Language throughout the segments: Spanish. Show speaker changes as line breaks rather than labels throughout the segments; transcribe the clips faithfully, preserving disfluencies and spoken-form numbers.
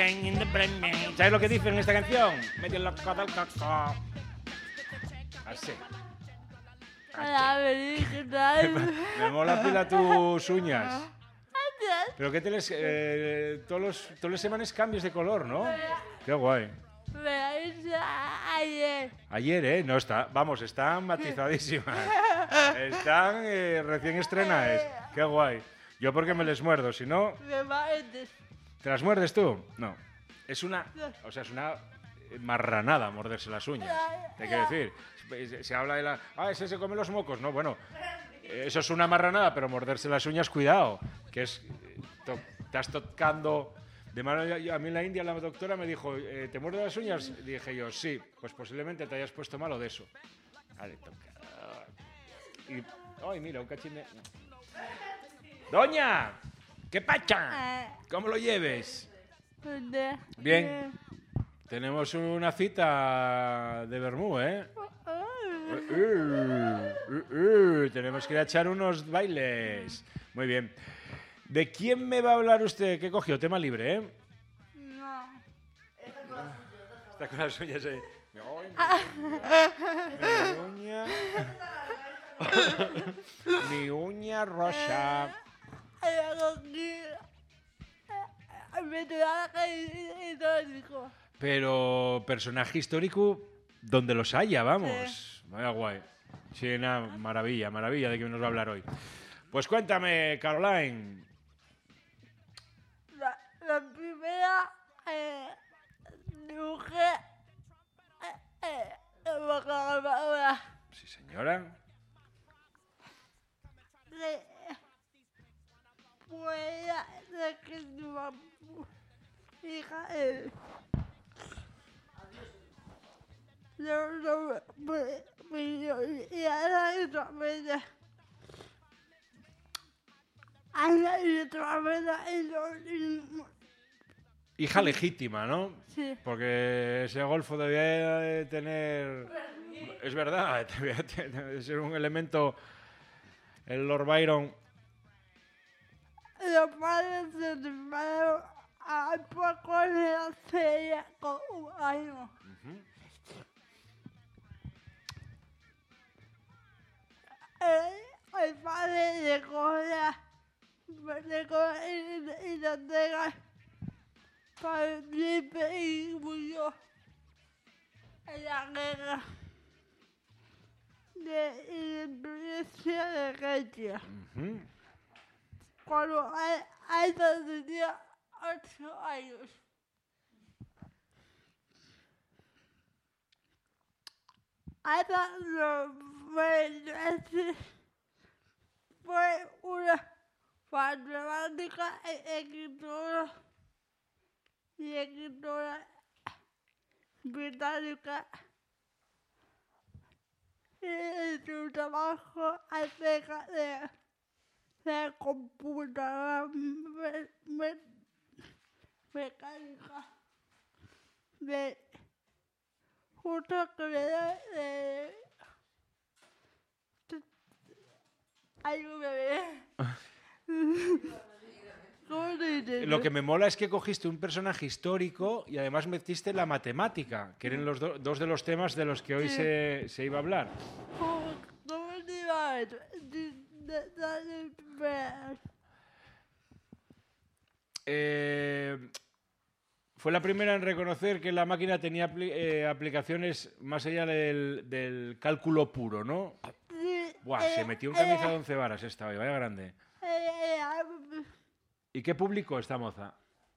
¿Sabes lo que dice en esta canción? Medio loco del coco. Así. Me mola pila tus uñas. Pero que te les, eh, todos los todos los semanas cambios de color, ¿no? Qué guay.
Ayer.
Ayer, ¿eh? No está. Vamos, están matizadísimas. Están eh, recién estrenadas. Qué guay. Yo porque me les muerdo, si no... ¿Te las muerdes tú? No. Es una... O sea, es una marranada morderse las uñas. Te quiero decir. Se, se habla de la... Ah, ese se come los mocos. No, bueno. Eso es una marranada, pero morderse las uñas, cuidado. Que es... To, estás tocando... De mano, a mí en la India la doctora me dijo, eh, ¿te muerdo las uñas? Dije yo, sí. Pues posiblemente te hayas puesto malo de eso. Vale, toca. Y... Ay, mira, un cachín de... ¡Doña! ¿Qué pacha? ¿Cómo lo lleves? Bien. Tenemos una cita de vermú, ¿eh? Uh, uh, uh, uh, tenemos que ir a echar unos bailes. Muy bien. ¿De quién me va a hablar usted? ¿Qué cogió? Tema libre, ¿eh?
No.
Está con las uñas ahí. Mi uña. Mi uña rosa. Pero personaje histórico donde los haya, vamos. Vaya guay. Sí, una maravilla, maravilla de que nos va a hablar hoy. Pues cuéntame, Caroline.
La, la primera eh, dibujé eh, eh,
Sí, señora.
de fuera de que tu hija eh, no, no, me, me, y ahora y otra vez ahora y otra vez y no, y,
Hija legítima, ¿no?
sí.
Porque ese golfo debía de tener... Es verdad, debía de ser un elemento... El Lord Byron...
Los padres se separaron a poco de hace con un año.
Uh-huh.
El, el padre llegó la... llegó y, y la entrega para el príncipe y murió en la guerra de independencia de Grecia.
Uh-huh.
Cuando Alba tenía ocho años. Alba no fue, fue una matemática, escritora y escritora británica. Y su trabajo acerca de la computadora me, me, mecánica de justo que le da de, de ayúdame. ¿Cómo se dice?
Lo que me mola es que cogiste un personaje histórico y además metiste la matemática, que eran los do- dos de los temas de los que hoy
Sí.
se, se iba a hablar.
¿Cómo, cómo se llama eso? De, de, de, de,
Eh, fue la primera en reconocer que la máquina tenía apli- eh, aplicaciones más allá del, del cálculo puro, ¿no?
de,
Buah,
eh,
se metió en
eh,
camisa de once varas esta hoy, vaya grande.
eh, eh,
¿Y qué publicó esta moza?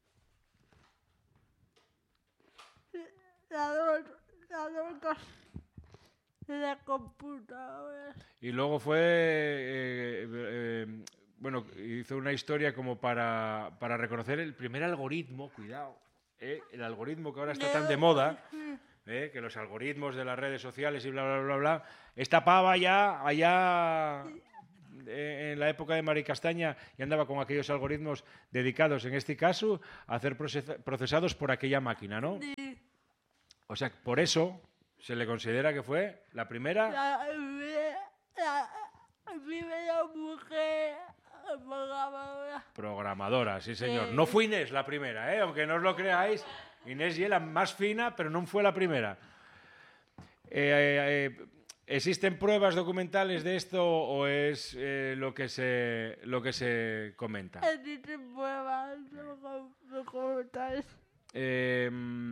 La dos, la dos de la computadora.
Y luego fue, eh, eh, bueno, hizo una historia como para, para reconocer el primer algoritmo, cuidado, eh, el algoritmo que ahora está tan de moda, eh, que los algoritmos de las redes sociales y bla, bla, bla, bla, esta pava ya, allá eh, en la época de Mari Castaña, y andaba con aquellos algoritmos dedicados, en este caso, a ser procesa- procesados por aquella máquina, ¿no?
Sí.
O sea, por eso se le considera que fue la primera...
La, la, la primera mujer Programadora.
Programadora, sí señor.
Eh.
No fue Inés la primera, ¿eh? Aunque no os lo creáis. Inés y la más fina, pero no fue la primera. Eh, eh, ¿Existen pruebas documentales de esto o es eh, lo que se lo que se comenta?
Existen pruebas documentales.
Eh,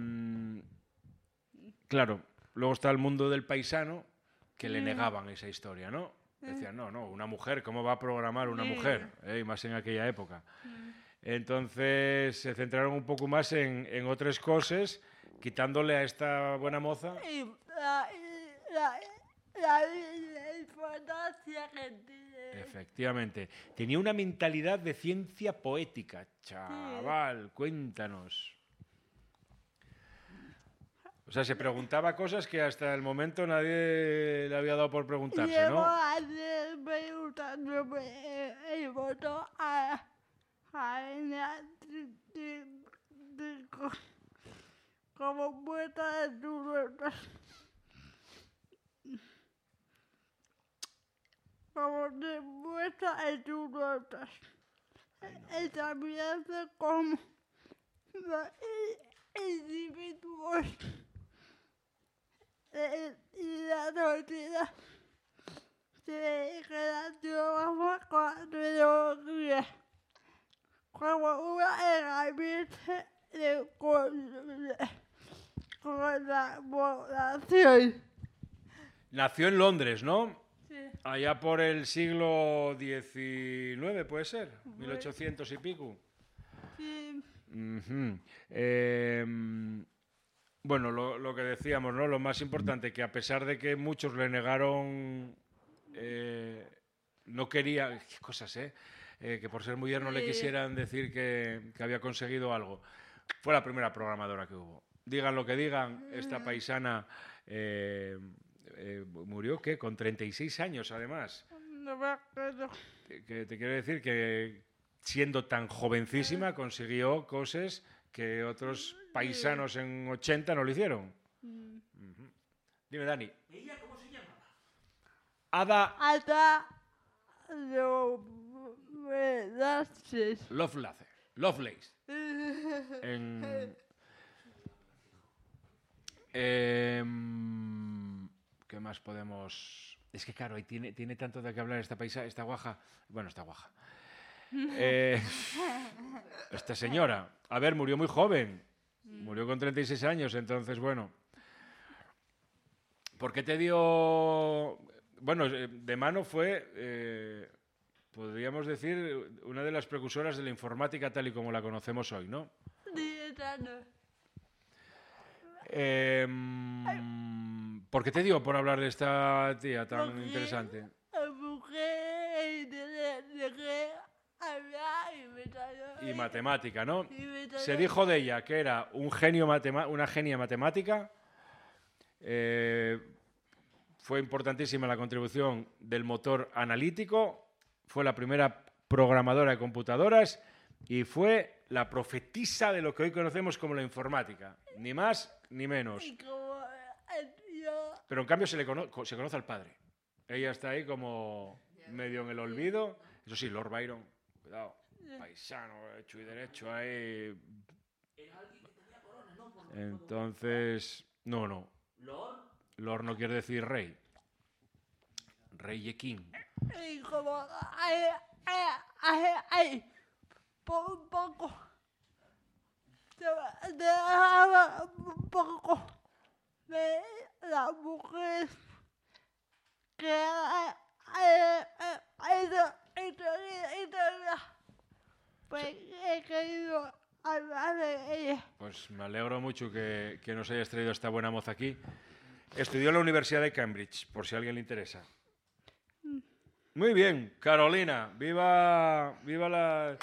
claro, luego está el mundo del paisano que le negaban esa historia, ¿no? Decían, no, no, una mujer, ¿cómo va a programar una mujer? Eh, y más en aquella época. Entonces se centraron un poco más en, en otras cosas, quitándole a esta buena moza.
Y la, la, la, la importancia que tiene.
Efectivamente. Tenía una mentalidad de ciencia poética, chaval, cuéntanos. O sea, se preguntaba cosas que hasta el momento nadie le había dado por preguntarse,
Llevo
¿no?
años preguntándome el voto a, a ella de, de, de, co- como muestra de tu nota. Como de muestra de tus notas. Y también de cómo los individuos y la sociedad se relacionan con la tecnología como una herramienta de con, con la población.
Nació en Londres, ¿no?
Sí.
Allá por el siglo diecinueve, ¿puede ser? mil ochocientos y pico.
Sí.
Uh-huh. Eh, bueno, lo, lo que decíamos, ¿no? Lo más importante, que a pesar de que muchos le negaron, eh, no quería, qué cosas, ¿eh? Eh, que por ser mujer no le quisieran decir que, que había conseguido algo. Fue la primera programadora que hubo. Digan lo que digan, esta paisana eh, eh, murió, ¿qué? Con treinta y seis años, además.
No me acuerdo.
Que te quiero decir que siendo tan jovencísima consiguió cosas que otros paisanos en ochenta no lo hicieron.
Mm.
Uh-huh. Dime, Dani.
¿Ella cómo se llamaba?
Ada
Hasta lo Lovelace.
Lovelace. Lovelace. En... Eh, ¿Qué más podemos...? Es que claro, ahí tiene, tiene tanto de qué hablar esta paisa, esta guaja. Bueno, esta guaja. Eh, esta señora. A ver, murió muy joven. Murió con treinta y seis años, entonces, bueno. ¿Por qué te dio...? Bueno, de mano fue, eh, podríamos decir, una de las precursoras de la informática tal y como la conocemos hoy, ¿no? Eh, ¿Por qué te dio por hablar de esta tía tan
Porque
interesante?
busqué dejé hablar y me salió.
Y matemática, ¿no?
Y me salió-
Se dijo de ella que era un genio matema- una genia matemática. Eh, fue importantísima la contribución del motor analítico. Fue la primera programadora de computadoras y fue la profetisa de lo que hoy conocemos como la informática. Ni más ni menos.
Y como el tío.
Pero en cambio se le cono- se conoce al padre. Ella está ahí como medio en el olvido. Eso sí, Lord Byron, cuidado, paisano, hecho y derecho ahí.
Era alguien que tenía corona, ¿no? Por- por-
Entonces, no, no.
Lord.
Lord no quiere decir rey. Rey y king.
Y como ay, ay, ay, ay, por un poco. Te te daba un poco de la mujer que hay pues he querido hablar de ella.
Pues me alegro mucho que, que nos hayas traído esta buena moza aquí. Estudió en la Universidad de Cambridge, por si a alguien le interesa. Muy bien, Carolina, viva, viva la...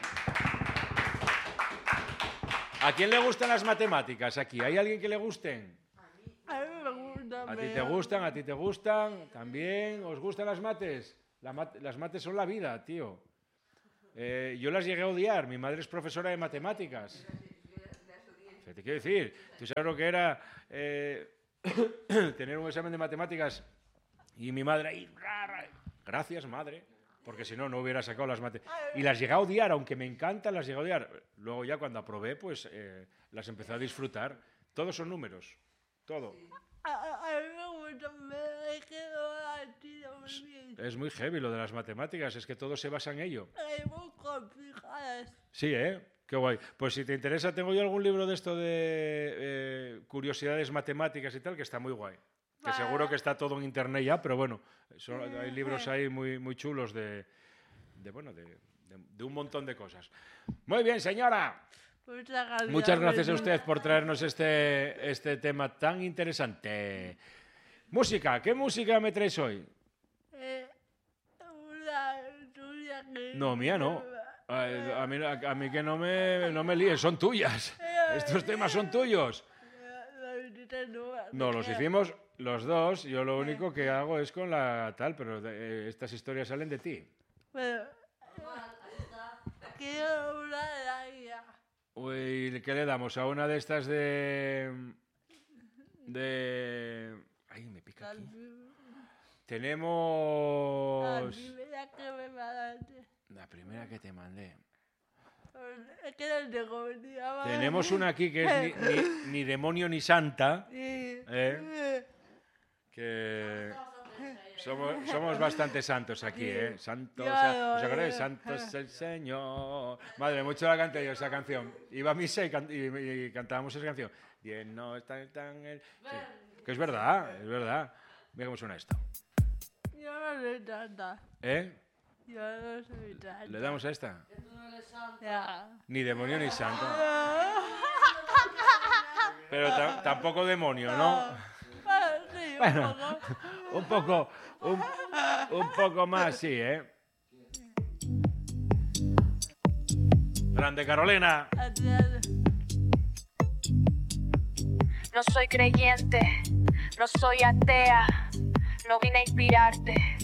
¿A quién le gustan las matemáticas aquí? ¿Hay alguien que le gusten?
A mí me gusta.
¿A ti te gustan? ¿A ti te gustan? ¿También? ¿Os gustan las mates? La mat- las mates son la vida, tío. Eh, yo las llegué a odiar. Mi madre es profesora de matemáticas. O sea, te quiero decir, tú sabes lo que era eh, tener un examen de matemáticas y mi madre ahí... Gracias, madre, porque si no, no hubiera sacado las matemáticas. Y las llegué a odiar, aunque me encantan, las llegué a odiar. Luego ya cuando aprobé, pues eh, las empecé a disfrutar. Todos son números, todo.
A, a mí me gusta, me quedo así muy bien.
Es muy heavy lo de las matemáticas, es que todo se basa en ello.
Es muy complicadas.
Sí, ¿eh? Qué guay. Pues si te interesa, tengo yo algún libro de esto de eh, curiosidades matemáticas y tal, que está muy guay. Que seguro que está todo en internet ya, pero bueno, son, hay libros ahí muy, muy chulos de, de bueno, de, de, de un montón de cosas. Muy bien, señora.
Muchas gracias.
Muchas gracias a usted por traernos este, este tema tan interesante. Música, ¿qué música me traes hoy?
Eh, una tuya que...
No, mía no. A, a mí, a, a mí que no me, no me líes, son tuyas. Estos temas son tuyos. No, los hicimos los dos. Yo lo único que hago es con la tal, pero de, eh, estas historias salen de ti.
Bueno, quiero una de la guía.
Uy, ¿qué le damos? A una de estas de... de... Ay, me pica aquí. Tenemos...
La primera que me mandaste.
La primera que te mandé.
Es que no sé cómo se llama.
Tenemos una aquí que es ni, ni, ni demonio ni santa.
Sí.
¿Eh? Que somos, somos bastante santos aquí, ¿eh? Santos, ¿os acordáis? Santo es el Señor. Madre, mucho la canté yo esa canción. Iba a misa y, can, y, y cantábamos esa canción. Bien, no está tan el... Sí. Que es verdad, es verdad. Mira cómo suena esto.
Yo no soy tanta.
¿Eh?
Yo no soy tanta.
¿Le damos a esta?
Ya.
Ni demonio ni santo. Pero tampoco demonio, ¿no?
Bueno, sí, un
Bueno,
poco.
un poco, un, un poco más, sí, ¿eh? Grande Carolina.
No soy creyente, no soy atea, no vine a inspirarte.